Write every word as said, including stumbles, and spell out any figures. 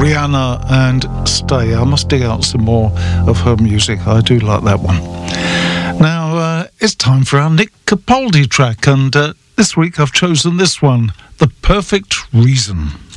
Rihanna and Stay. I must dig out some more of her music. I do like that one. Now, uh, it's time for our Nick Capaldi track, and uh, this week I've chosen this one, The Perfect Reason.